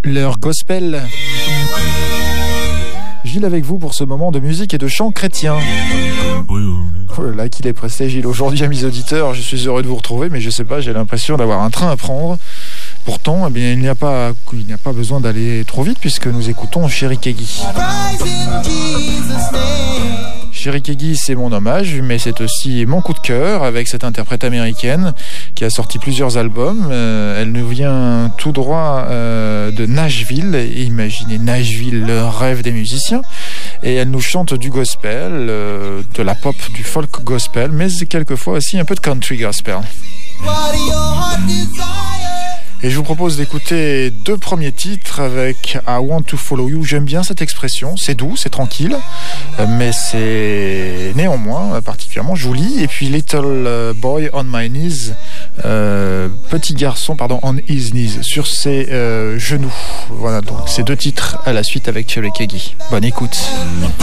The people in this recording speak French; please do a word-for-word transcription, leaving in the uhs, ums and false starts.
leur gospel. Gilles avec vous pour ce moment de musique et de chant chrétien. Oh là là, qu'il est pressé Gilles aujourd'hui, amis auditeurs, je suis heureux de vous retrouver, mais je sais pas, j'ai l'impression d'avoir un train à prendre. Pourtant, eh bien, il n'y a pas, il n'y a pas besoin d'aller trop vite puisque nous écoutons Sherry Kegi. Sherry Kegi, c'est mon hommage, mais c'est aussi mon coup de cœur avec cette interprète américaine qui a sorti plusieurs albums. Euh, elle nous vient tout droit euh, de Nashville. Et imaginez Nashville, le rêve des musiciens. Et elle nous chante du gospel, euh, de la pop, du folk gospel, mais quelquefois aussi un peu de country gospel. Et je vous propose d'écouter deux premiers titres avec I Want to Follow You. J'aime bien cette expression, c'est doux, c'est tranquille, mais c'est néanmoins particulièrement joli. Et puis Little Boy on My Knees, euh, petit garçon, pardon, on his knees, sur ses euh, genoux. Voilà, donc ces deux titres à la suite avec Sherry Kegi. Bonne écoute.